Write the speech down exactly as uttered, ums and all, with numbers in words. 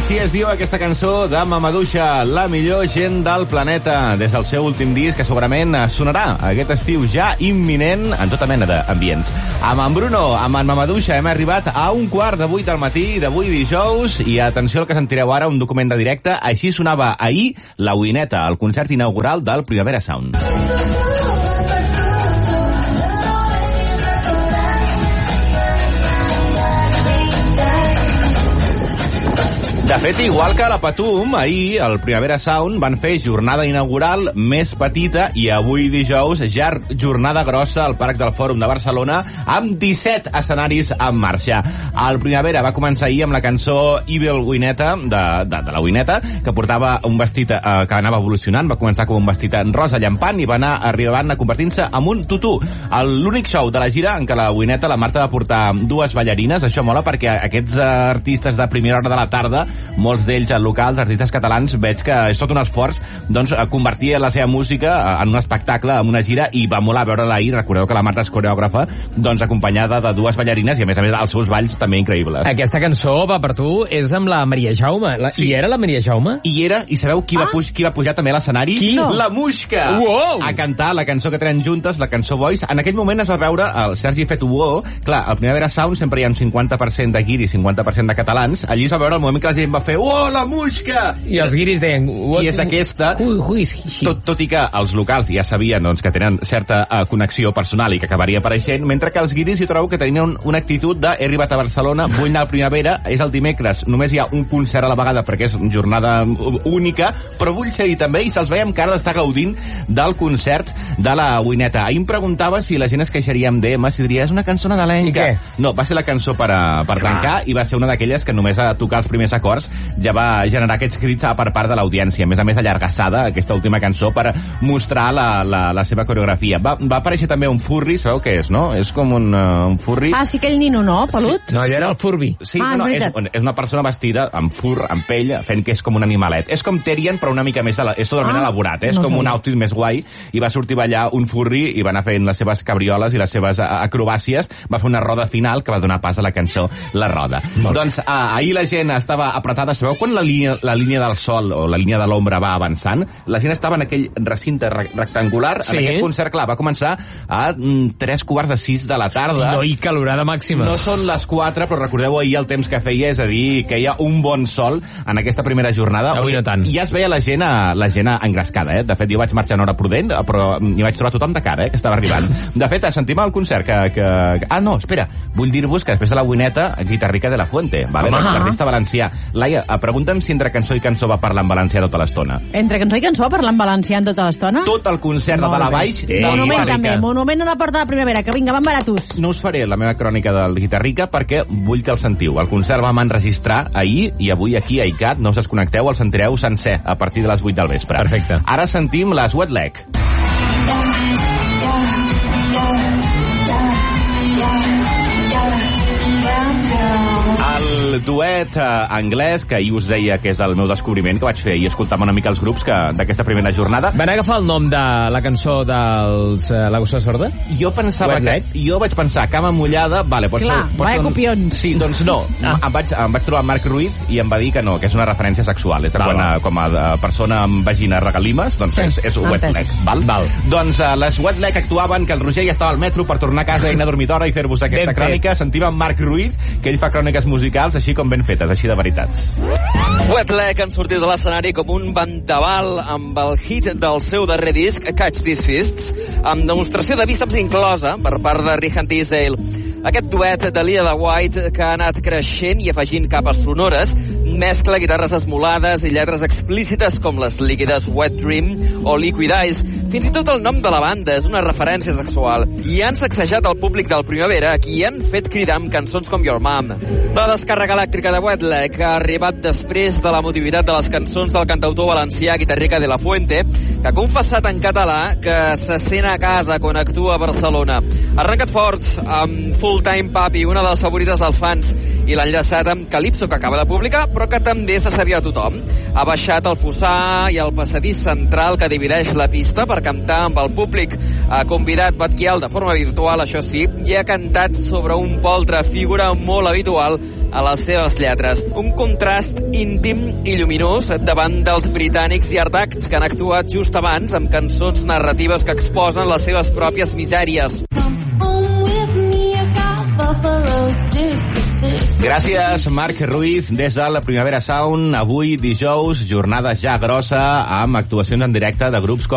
Així es diu aquesta cançó de Mamaduixa, la millor gent del planeta, des del seu últim disc, que segurament sonarà aquest estiu ja imminent en tota mena d'ambients. Amb en Bruno, amb en Mamaduixa, hem arribat a un quart de vuit del matí d'avui dijous, i atenció al que sentireu ara, un document de directe. Així sonava ahir la Wineta, el concert inaugural del Primavera Sound. De fet, igual que la Patum, ahir el Primavera Sound van fer jornada inaugural més petita i avui dijous ja jornada grossa al Parc del Fòrum de Barcelona amb disset escenaris en marxa. El Primavera va començar ahir amb la cançó Evil Wineta, de, de, de la Wineta, que portava un vestit eh, que anava evolucionant, va començar com un vestit en rosa llampant i va anar arribant a convertir-se en un tutú. L'únic show de la gira en què la Wineta, la Marta, va portar dues ballarines. Això mola perquè aquests artistes de primera hora de la tarda, molts d'ells locals, artistes catalans, veig que és tot un esforç, doncs, convertir la seva música en un espectacle, en una gira, i va molar veure-la ahir. Recordeu que la Marta és coreògrafa, doncs acompanyada de dues ballarines i a més a més els seus balls també increïbles. Aquesta cançó, va per tu, és amb la Maria Jaume. La, sí. I era la Maria Jaume? I era, i sabeu qui, ah. va, puj, qui va pujar també a l'escenari? Qui? No. La Muixca! Wow. A cantar la cançó que tenen juntes, la cançó Voice. En aquell moment es va veure el Sergi fet Uó. Clar, al Primavera Sound sempre hi ha un cinquanta per cent de guiris, cinquanta per cent de catalans. Allí es va veure el moment que la gent va fer "Oh, la Muixca!" I els guiris deien... I és aquesta, Ui, ui, tot, tot i que els locals ja sabien, doncs, que tenen certa uh, connexió personal i que acabaria apareixent, mentre que els guiris jo trobo que tenien un, una actitud de he arribat a Barcelona, vull anar al Primavera, és el dimecres, només hi ha un concert a la vegada perquè és jornada única, però vull ser-hi també, i se'ls veia amb cara d'estar gaudint del concert de la Wineta. Ahir em preguntava si la gent es queixaria amb D M, si diria, és una cançó nadalenca. No, va ser la cançó per, a, per tancar, i va ser una d'aquelles que només a tocar els primers acords ja va generar aquests crits per part de l'audiència. A més a més, allargassada, aquesta última cançó, per mostrar la, la, la seva coreografia. Va, va aparèixer també un furri, sabeu què és, no? És com un, uh, un furri... Ah, sí, aquell nino, no, pelut? Sí. No, allò era el furbi. Sí, ah, no, no, és, és una persona vestida amb fur, amb pell, fent que és com un animalet. És com Terrien, però una mica més... De la, és totalment ah, elaborat, eh? És no com sé. Un outfit més guai, i va sortir ballar un furri i va anar fent les seves cabrioles i les seves acrobàcies. Va fer una roda final que va donar pas a la cançó La Roda. Molt doncs, ah, ahir la gent estava apretada. Sabeu quan la línia, la línia del sol o la línia de l'ombra va avançant? La gent estava en aquell recinte rectangular. Sí. En aquest concert, clar, va començar a mm, tres quarts de sis de la tarda. No, i calorada màxima. No són les quatre, però recordeu ahir el temps que feia, és a dir, que hi ha un bon sol en aquesta primera jornada. Avui no tant. I ja es veia la gent, a, la gent engrescada, eh? De fet, jo vaig marxar en hora prudent, però hi vaig trobar tothom de cara, eh? Que estava arribant. De fet, sentim el concert que... que... Ah, no, espera, vull dir-vos que després de la Wineta, Guitarrica de la Fuente, vale? L'artista valencià. Laia, pregunta'm si entre cançó i cançó va parlar en valencià tota l'estona. Entre cançó i cançó parlar en valencià en tota l'estona? Tot el concert de dalt a baix. Eh, monument també, monument a la porta de Primavera, que vinga, van baratos. No us faré la meva crònica del Guitarrica perquè vull que el sentiu. El concert vam enregistrar ahir i avui aquí a I C A T, no us desconnecteu, el sentireu sencer a partir de les vuit del vespre. Perfecte. Ara sentim les Wet Leg. El duet eh, anglès, que ahir us deia que és el meu descobriment, que vaig fer i escoltar una mica els grups d'aquesta primera jornada. Van agafar el nom de la cançó dels uh, La Gossa Sorda? Jo pensava que... Jo vaig pensar, Cama Mullada, vale, pots Clar, fer, pots vaya fer un... copions. Sí, doncs no. Ah. Em, vaig, em vaig trobar amb Marc Ruiz i em va dir que no, que és una referència sexual. És quan, a, com a, a persona amb vagina regalimes, doncs sí, és, és wet leg. Val? Val. Doncs uh, les wet leg actuaven, que el Roger ja estava al metro per tornar a casa i anar a dormir d'hora i fer-vos aquesta ben crònica. Fet. Sentim en Marc Ruiz, que ell fa cròniques musicals així com ben fetes, així de veritat. Wet Leg han sortit de l'escenari com un vendaval amb el hit del seu darrer disc, Catch These Fists, amb demostració de bíceps inclosa per part de Rihan Teasdale. Aquest duet de Lila White, que ha anat creixent i afegint capes sonores, mescla guitarres esmolades i lletres explícites com les líquides Wet Dream o Liquid Eyes. Fins i tot el nom de la banda és una referència sexual. I han sacsejat el públic del Primavera, a qui han fet cridar amb cançons com Your Mom. La descàrrega elèctrica de Wet Leg ha arribat després de l'emotivitat de les cançons del cantautor valencià Guitarrica de la Fuente, que ha confessat en català que se sent a casa quan actua a Barcelona. Ha arrencat fort amb Full Time Papi, una de les favorites dels fans, i l'ha enllaçat amb Calypso, que acaba de publicar, però que també se sabia a tothom. Ha baixat el fossar i el passadís central que divideix la pista per cantar amb el públic. Ha convidat Batguial de forma virtual, això sí, i ha cantat sobre un poltre, figura molt habitual a les seves lletres. Un contrast íntim i lluminós davant dels britànics i Art Act, que han actuat just abans amb cançons narratives que exposen les seves pròpies misèries. Gràcies, Marc Ruiz, des de la Primavera Sound. Avui, dijous, jornada ja grossa, amb actuacions en directe de grups com